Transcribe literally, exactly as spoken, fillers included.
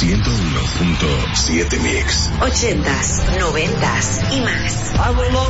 ciento uno punto siete Mix. Ochentas, noventas y más.